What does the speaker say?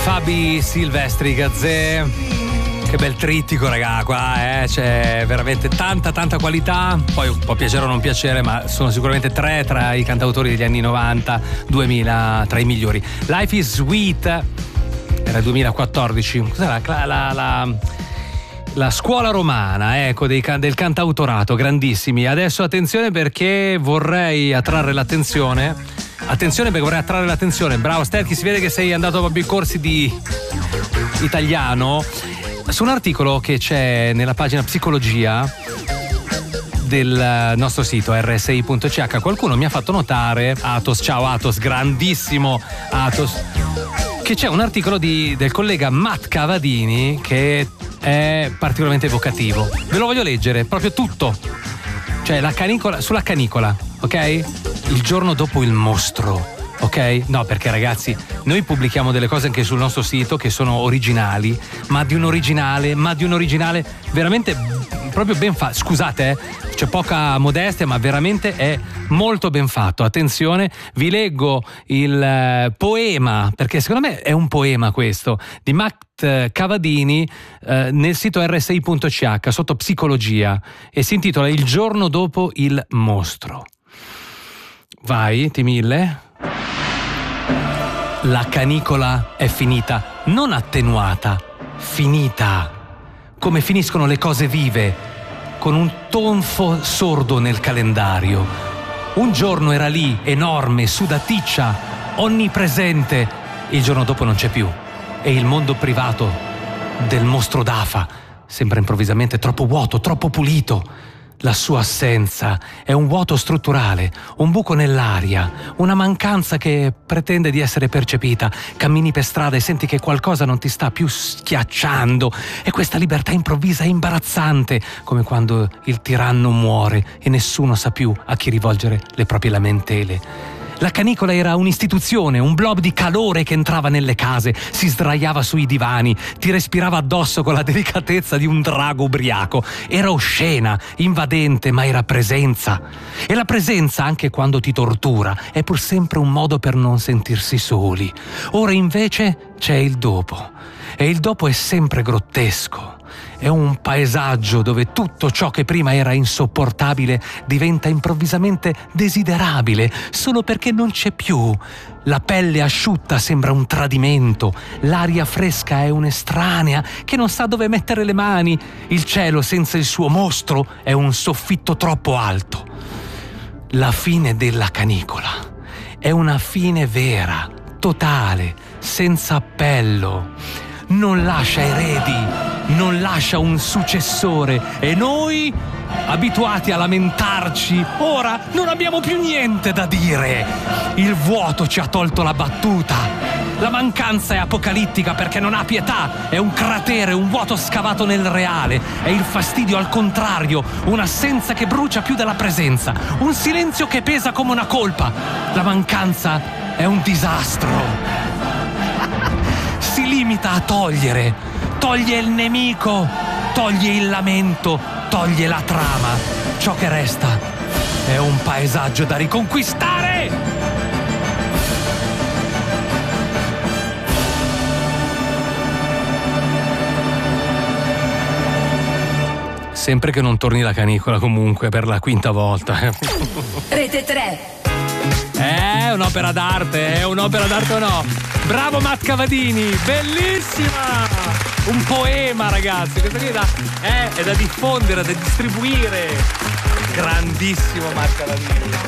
Fabi Silvestri, Gazzè. Che bel trittico, raga, qua c'è veramente tanta qualità. Poi può piacere o non piacere, ma sono sicuramente tre tra i cantautori degli anni 90, 2000, tra i migliori. Life is Sweet era 2014. Cos'era la scuola romana, ecco, del cantautorato, grandissimi. Adesso attenzione, perché vorrei attrarre l'attenzione. Bravo Sterchi, si vede che sei andato a corsi di italiano, su un articolo che c'è nella pagina psicologia del nostro sito rsi.ch. Qualcuno mi ha fatto notare, Atos, ciao Atos, grandissimo Atos, che c'è un articolo del collega Matt Cavadini che è particolarmente evocativo. Ve lo voglio leggere, proprio tutto. Cioè sulla canicola, ok? Il giorno dopo il mostro, ok? No, perché ragazzi, noi pubblichiamo delle cose anche sul nostro sito che sono originali, ma di un originale veramente proprio ben fatto. Scusate, c'è poca modestia, ma veramente è molto ben fatto. Attenzione, vi leggo il poema, perché secondo me è un poema questo, di Matt Cavadini nel sito rsi.ch sotto psicologia, e si intitola Il giorno dopo il mostro. Vai, T1000. La canicola è finita, non attenuata, finita. Come finiscono le cose vive, con un tonfo sordo nel calendario. Un giorno era lì, enorme, sudaticcia, onnipresente. Il giorno dopo non c'è più. E il mondo privato del mostro d'Afa sembra improvvisamente troppo vuoto, troppo pulito. La sua assenza è un vuoto strutturale, un buco nell'aria, una mancanza che pretende di essere percepita. Cammini per strada e senti che qualcosa non ti sta più schiacciando, e questa libertà improvvisa è imbarazzante, come quando il tiranno muore e nessuno sa più a chi rivolgere le proprie lamentele. La canicola era un'istituzione, un blob di calore che entrava nelle case, si sdraiava sui divani, ti respirava addosso con la delicatezza di un drago ubriaco. Era oscena, invadente, ma era presenza. E la presenza, anche quando ti tortura, è pur sempre un modo per non sentirsi soli. Ora invece c'è il dopo. E il dopo è sempre grottesco. È un paesaggio dove tutto ciò che prima era insopportabile diventa improvvisamente desiderabile, solo perché non c'è più. La pelle asciutta sembra un tradimento, l'aria fresca è un'estranea che non sa dove mettere le mani, il cielo senza il suo mostro è un soffitto troppo alto. La fine della canicola è una fine vera, totale, senza appello. Non lascia eredi, non lascia un successore, e noi, abituati a lamentarci, ora non abbiamo più niente da dire. Il vuoto ci ha tolto la battuta. La mancanza è apocalittica perché non ha pietà, è un cratere, un vuoto scavato nel reale. È il fastidio al contrario, un'assenza che brucia più della presenza, un silenzio che pesa come una colpa. La mancanza è un disastro. Si limita a togliere, toglie il nemico, toglie il lamento, toglie la trama. Ciò che resta è un paesaggio da riconquistare. Sempre che non torni la canicola, comunque, per la quinta volta. Rete 3. È un'opera d'arte o no? Bravo Matt Cavadini, bellissima! Un poema, ragazzi, questo qui è da diffondere, da distribuire. Grandissimo Matt Cavadini.